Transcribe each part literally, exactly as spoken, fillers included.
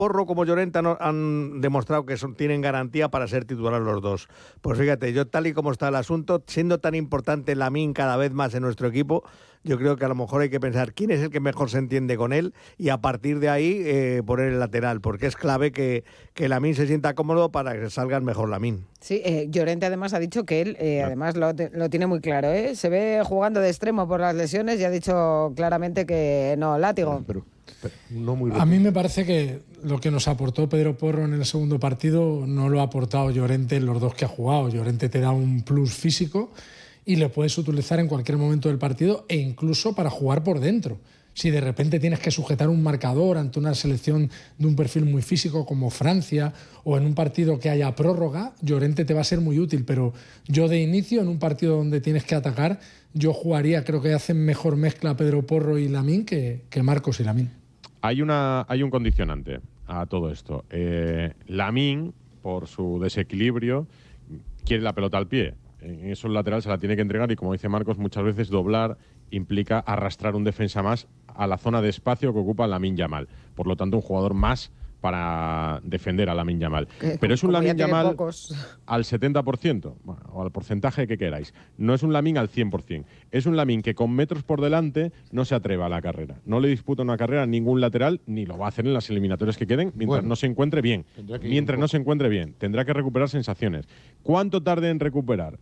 Porro como Llorente han, han demostrado que son, tienen garantía para ser titulares los dos. Pues fíjate, yo tal y como está el asunto, siendo tan importante Lamine cada vez más en nuestro equipo, yo creo que a lo mejor hay que pensar quién es el que mejor se entiende con él y a partir de ahí eh, poner el lateral, porque es clave que, que Lamine se sienta cómodo para que salga el mejor Lamine. Sí, eh, Llorente además ha dicho que él, eh, además lo, lo tiene muy claro, ¿eh? Se ve jugando de extremo por las lesiones y ha dicho claramente que no, látigo. Pero, pero no muy a mí me parece que lo que nos aportó Pedro Porro en el segundo partido no lo ha aportado Llorente en los dos que ha jugado. Llorente te da un plus físico y le puedes utilizar en cualquier momento del partido e incluso para jugar por dentro. Si de repente tienes que sujetar un marcador ante una selección de un perfil muy físico como Francia o en un partido que haya prórroga, Llorente te va a ser muy útil, pero yo de inicio en un partido donde tienes que atacar, yo jugaría, creo que hacen mejor mezcla Pedro Porro y Lamine que, que Marcos y Lamine. Hay, una, hay un condicionante a todo esto. Eh, Lamine, por su desequilibrio, quiere la pelota al pie. En esos laterales se la tiene que entregar y, como dice Marcos, muchas veces doblar implica arrastrar un defensa más a la zona de espacio que ocupa Lamine Yamal. Por lo tanto, un jugador más para defender a Lamine Yamal. Eh, Pero es un Lamine Yamal pocos. al setenta por ciento, bueno, o al porcentaje que queráis. No es un Lamine al cien por ciento. Es un Lamine que con metros por delante no se atreva a la carrera. No le disputa una carrera a ningún lateral, ni lo va a hacer en las eliminatorias que queden, mientras bueno, no se encuentre bien. Mientras no se encuentre bien. Tendrá que recuperar sensaciones. ¿Cuánto tarde en recuperar?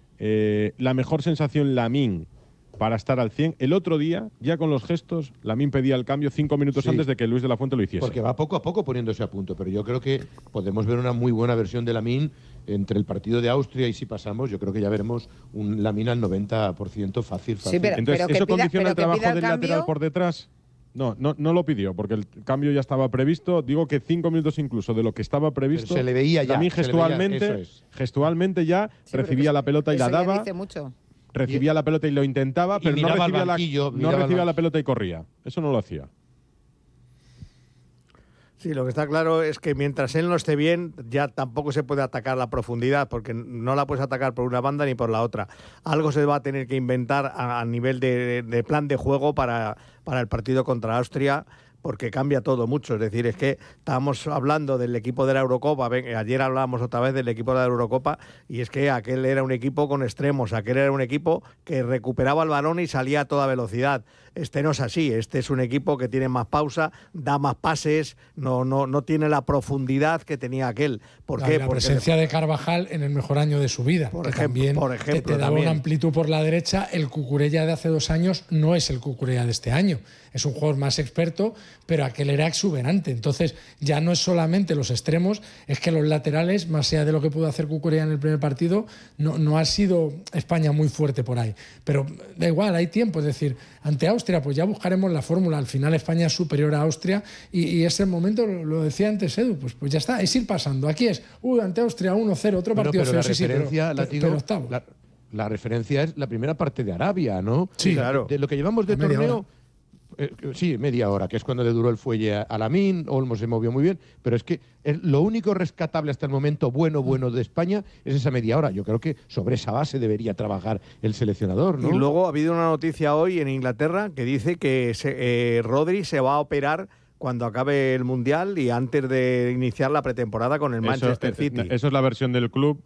Eh, la mejor sensación Lamine para estar al cien. El otro día, ya con los gestos, Lamine pedía el cambio cinco minutos sí. antes de que Luis de la Fuente lo hiciese. Porque va poco a poco poniéndose a punto, pero yo creo que podemos ver una muy buena versión de Lamine entre el partido de Austria y si pasamos, yo creo que ya veremos un Lamine al noventa por ciento fácil, fácil. Sí, pero, Entonces, pero ¿eso pida, condiciona pero el trabajo el del cambio... lateral por detrás? No, no, no lo pidió, porque el cambio ya estaba previsto. Digo que cinco minutos incluso de lo que estaba previsto. Pero se le veía ya. Lamine gestualmente, veía, es. gestualmente ya sí, recibía la pelota y la daba. Dice mucho. Recibía la pelota y lo intentaba, pero no recibía, banquillo, la, no recibía la pelota y corría. Eso no lo hacía. Sí, lo que está claro es que mientras él no esté bien, ya tampoco se puede atacar la profundidad, porque no la puedes atacar por una banda ni por la otra. Algo se va a tener que inventar a, a nivel de, de plan de juego para, para el partido contra Austria, porque cambia todo mucho. Es decir, es que estábamos hablando del equipo de la Eurocopa, ayer hablábamos otra vez del equipo de la Eurocopa, y es que aquel era un equipo con extremos, aquel era un equipo que recuperaba el balón y salía a toda velocidad. Este no es así, este es un equipo que tiene más pausa, da más pases, no, no, no tiene la profundidad que tenía aquel. ¿Por la, qué? La Porque presencia de Carvajal en el mejor año de su vida, por que ejemplo, también por ejemplo, te, te daba también. una amplitud por la derecha. El Cucurella de hace dos años no es el Cucurella de este año. Es un jugador más experto, pero aquel era exuberante. Entonces, ya no es solamente los extremos, es que los laterales, más allá de lo que pudo hacer Cucurella en el primer partido, no, no ha sido España muy fuerte por ahí. Pero da igual, hay tiempo. Es decir, ante Austria, pues ya buscaremos la fórmula. Al final España es superior a Austria y, y ese momento, lo decía antes Edu, pues, pues ya está, es ir pasando. Aquí es, uy, ante Austria uno cero, otro bueno, partido pero feo, la sí, referencia, sí, pero, Látigo, pero octavo. La, la referencia es la primera parte de Arabia, ¿no? Sí, claro. De lo que llevamos de a torneo... Eh, sí, media hora, que es cuando le duró el fuelle a, a Lamine. Olmo se movió muy bien, pero es que el, lo único rescatable hasta el momento bueno, bueno de España es esa media hora. Yo creo que sobre esa base debería trabajar el seleccionador, ¿no? Y luego ha habido una noticia hoy en Inglaterra que dice que se, eh, Rodri se va a operar cuando acabe el Mundial y antes de iniciar la pretemporada con el Manchester eso, City. Eso es la versión del club.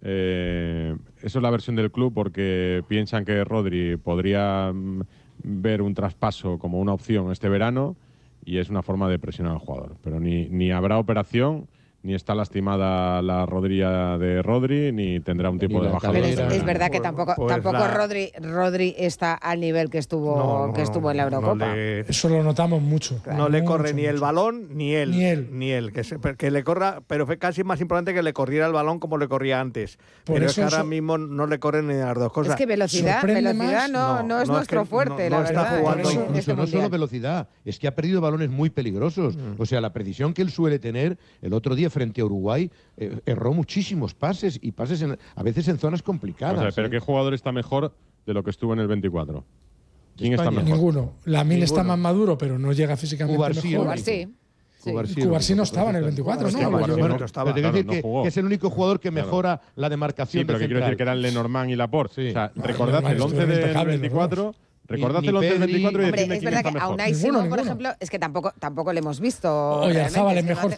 Eh, eso es la versión del club porque piensan que Rodri podría mm, ver un traspaso como una opción este verano y es una forma de presionar al jugador. Pero ni, ni habrá operación, ni está lastimada la rodilla de Rodri, ni tendrá un tiempo de bajada. Pero es, es verdad que tampoco, pues tampoco la... Rodri, Rodri está al nivel que estuvo, no, no, que estuvo en la Eurocopa. No le... Eso lo notamos mucho. Claro. No mucho, le corre mucho, ni mucho. el balón ni él. Ni él. Ni él. Que, se, que le corra, pero fue casi más importante que le corriera el balón como le corría antes. Por pero eso es que ahora so... mismo no le corren ni las dos cosas. Es que velocidad, velocidad no, no, no es no nuestro es que, fuerte, no, la no verdad. Está jugando eso, incluso no solo velocidad, es que ha perdido balones muy peligrosos. Mm. O sea, la precisión que él suele tener, el otro día frente a Uruguay, Eh, erró muchísimos pases y pases en, a veces en zonas complicadas. O sea, pero ¿eh? ¿qué jugador está mejor de lo que estuvo en el veinticuatro? ¿Quién está mejor? Ninguno. Lamine está más maduro, pero no llega físicamente Cubarsí, mejor. Cubarsí. Sí. Cubarsí no estaba en el veinticuatro, ¿no? Estaba, no, bueno, no estaba. Pero decir que, que es el único jugador que mejora claro. la demarcación. Sí, pero de que quiero decir que eran Lenormand y Laporte. Sí. O sea, no, recordad el once del veinticuatro. Recordad el once del veinticuatro y Hombre, decidme es quién verdad está que mejor. a Unai Simón, por ejemplo, es que tampoco, tampoco le hemos visto. Oye, Zábal es es mejor